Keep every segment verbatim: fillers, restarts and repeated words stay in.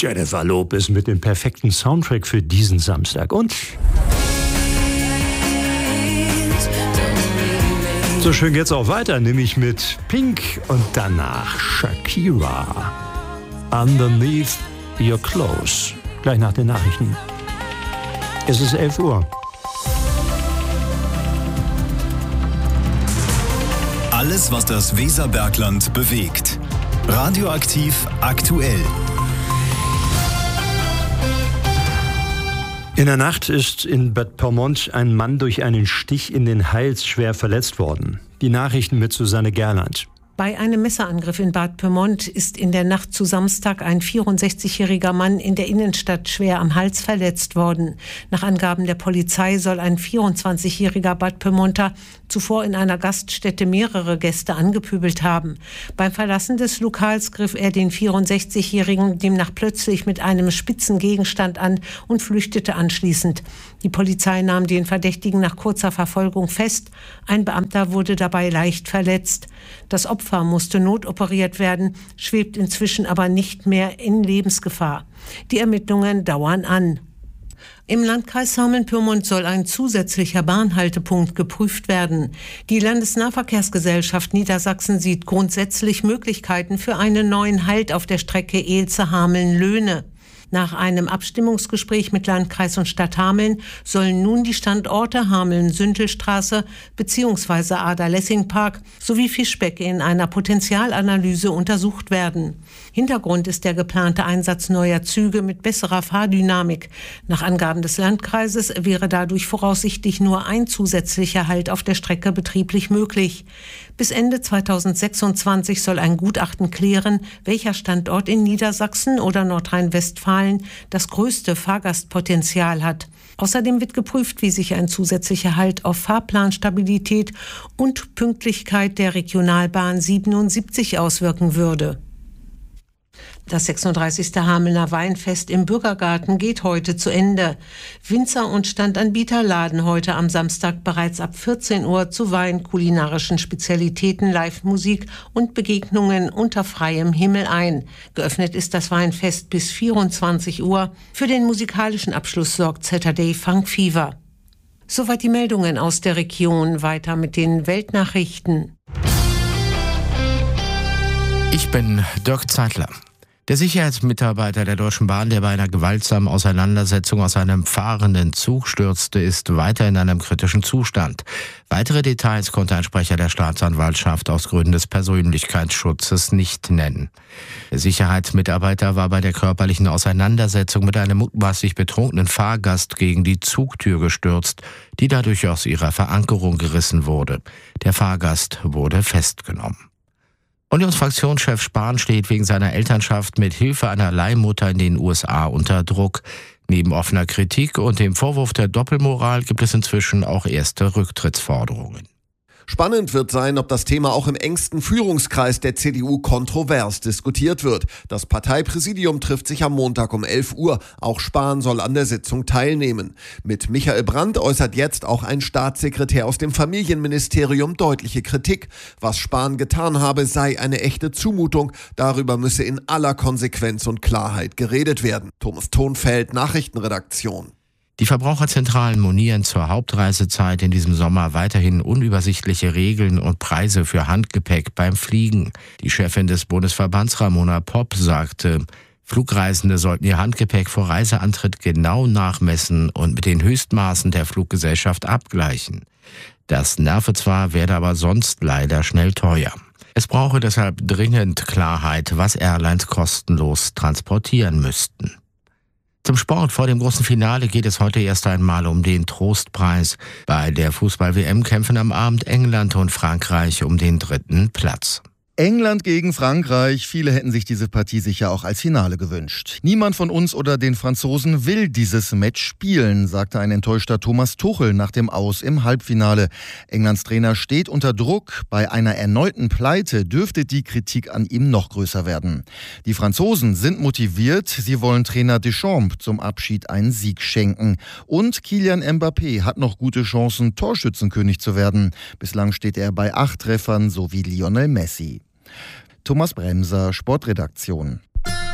Jennifer Lopez mit dem perfekten Soundtrack für diesen Samstag. Und so schön geht's auch weiter, nämlich mit Pink und danach Shakira. Underneath Your Clothes. Gleich nach den Nachrichten. Es ist elf Uhr. Alles, was das Weserbergland bewegt. Radioaktiv aktuell. In der Nacht ist in Bad Pyrmont ein Mann durch einen Stich in den Hals schwer verletzt worden. Die Nachrichten mit Susanne Gerland. Bei einem Messerangriff in Bad Pyrmont ist in der Nacht zu Samstag ein vierundsechzigjähriger Mann in der Innenstadt schwer am Hals verletzt worden. Nach Angaben der Polizei soll ein vierundzwanzigjähriger Bad Pyrmonter zuvor in einer Gaststätte mehrere Gäste angepöbelt haben. Beim Verlassen des Lokals griff er den vierundsechzigjährigen demnach plötzlich mit einem spitzen Gegenstand an und flüchtete anschließend. Die Polizei nahm den Verdächtigen nach kurzer Verfolgung fest. Ein Beamter wurde dabei leicht verletzt. Das Opfer musste notoperiert werden, schwebt inzwischen aber nicht mehr in Lebensgefahr. Die Ermittlungen dauern an. Im Landkreis Hameln-Pyrmont soll ein zusätzlicher Bahnhaltepunkt geprüft werden. Die Landesnahverkehrsgesellschaft Niedersachsen sieht grundsätzlich Möglichkeiten für einen neuen Halt auf der Strecke Eelze-Hameln-Löhne. Nach einem Abstimmungsgespräch mit Landkreis und Stadt Hameln sollen nun die Standorte Hameln-Süntelstraße bzw. Ader-Lessing-Park sowie Fischbeck in einer Potenzialanalyse untersucht werden. Hintergrund ist der geplante Einsatz neuer Züge mit besserer Fahrdynamik. Nach Angaben des Landkreises wäre dadurch voraussichtlich nur ein zusätzlicher Halt auf der Strecke betrieblich möglich. Bis Ende zweitausendsechsundzwanzig soll ein Gutachten klären, welcher Standort in Niedersachsen oder Nordrhein-Westfalen das größte Fahrgastpotenzial hat. Außerdem wird geprüft, wie sich ein zusätzlicher Halt auf Fahrplanstabilität und Pünktlichkeit der Regionalbahn siebenundsiebzig auswirken würde. Das sechsunddreißigste Hamelner Weinfest im Bürgergarten geht heute zu Ende. Winzer und Standanbieter laden heute am Samstag bereits ab vierzehn Uhr zu Wein, kulinarischen Spezialitäten, Live-Musik und Begegnungen unter freiem Himmel ein. Geöffnet ist das Weinfest bis vierundzwanzig Uhr. Für den musikalischen Abschluss sorgt Saturday Funk Fever. Soweit die Meldungen aus der Region. Weiter mit den Weltnachrichten. Ich bin Dirk Zeitler. Der Sicherheitsmitarbeiter der Deutschen Bahn, der bei einer gewaltsamen Auseinandersetzung aus einem fahrenden Zug stürzte, ist weiter in einem kritischen Zustand. Weitere Details konnte ein Sprecher der Staatsanwaltschaft aus Gründen des Persönlichkeitsschutzes nicht nennen. Der Sicherheitsmitarbeiter war bei der körperlichen Auseinandersetzung mit einem mutmaßlich betrunkenen Fahrgast gegen die Zugtür gestürzt, die dadurch aus ihrer Verankerung gerissen wurde. Der Fahrgast wurde festgenommen. Unionsfraktionschef Spahn steht wegen seiner Elternschaft mit Hilfe einer Leihmutter in den U S A unter Druck. Neben offener Kritik und dem Vorwurf der Doppelmoral gibt es inzwischen auch erste Rücktrittsforderungen. Spannend wird sein, ob das Thema auch im engsten Führungskreis der C D U kontrovers diskutiert wird. Das Parteipräsidium trifft sich am Montag um elf Uhr. Auch Spahn soll an der Sitzung teilnehmen. Mit Michael Brandt äußert jetzt auch ein Staatssekretär aus dem Familienministerium deutliche Kritik. Was Spahn getan habe, sei eine echte Zumutung. Darüber müsse in aller Konsequenz und Klarheit geredet werden. Thomas Thonfeld, Nachrichtenredaktion. Die Verbraucherzentralen monieren zur Hauptreisezeit in diesem Sommer weiterhin unübersichtliche Regeln und Preise für Handgepäck beim Fliegen. Die Chefin des Bundesverbands Ramona Popp sagte, Flugreisende sollten ihr Handgepäck vor Reiseantritt genau nachmessen und mit den Höchstmaßen der Fluggesellschaft abgleichen. Das nerve zwar, werde aber sonst leider schnell teuer. Es brauche deshalb dringend Klarheit, was Airlines kostenlos transportieren müssten. Zum Sport. Vor dem großen Finale geht es heute erst einmal um den Trostpreis. Bei der Fußball-W M kämpfen am Abend England und Frankreich um den dritten Platz. England gegen Frankreich. Viele hätten sich diese Partie sicher auch als Finale gewünscht. Niemand von uns oder den Franzosen will dieses Match spielen, sagte ein enttäuschter Thomas Tuchel nach dem Aus im Halbfinale. Englands Trainer steht unter Druck. Bei einer erneuten Pleite dürfte die Kritik an ihm noch größer werden. Die Franzosen sind motiviert. Sie wollen Trainer Deschamps zum Abschied einen Sieg schenken. Und Kylian Mbappé hat noch gute Chancen, Torschützenkönig zu werden. Bislang steht er bei acht Treffern, so wie Lionel Messi. Thomas Bremser, Sportredaktion.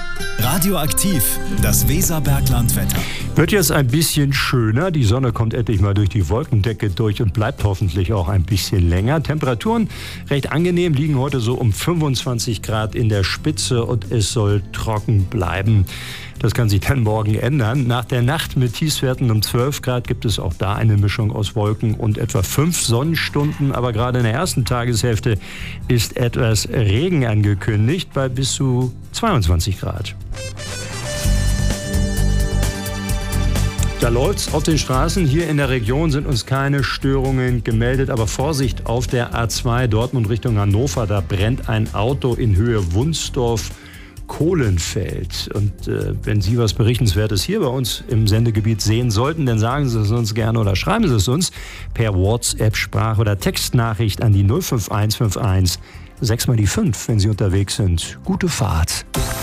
Radioaktiv, das Weserberglandwetter. Wird jetzt ein bisschen schöner. Die Sonne kommt endlich mal durch die Wolkendecke durch und bleibt hoffentlich auch ein bisschen länger. Temperaturen recht angenehm, liegen heute so um fünfundzwanzig Grad in der Spitze und es soll trocken bleiben. Das kann sich dann morgen ändern. Nach der Nacht mit Tiefstwerten um zwölf Grad gibt es auch da eine Mischung aus Wolken und etwa fünf Sonnenstunden. Aber gerade in der ersten Tageshälfte ist etwas Regen angekündigt bei bis zu zweiundzwanzig Grad. Da läuft's auf den Straßen. Hier in der Region sind uns keine Störungen gemeldet. Aber Vorsicht auf der A zwei Dortmund Richtung Hannover. Da brennt ein Auto in Höhe Wunsdorf. Kohlenfeld. Und äh, wenn Sie was Berichtenswertes hier bei uns im Sendegebiet sehen sollten, dann sagen Sie es uns gerne oder schreiben Sie es uns per WhatsApp, Sprach- oder Textnachricht an die null fünf eins fünf eins sechs mal die fünf, wenn Sie unterwegs sind. Gute Fahrt.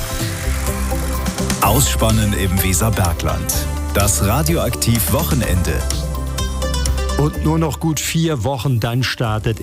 Ausspannen im Weserbergland. Das Radioaktiv-Wochenende. Und nur noch gut vier Wochen, dann startet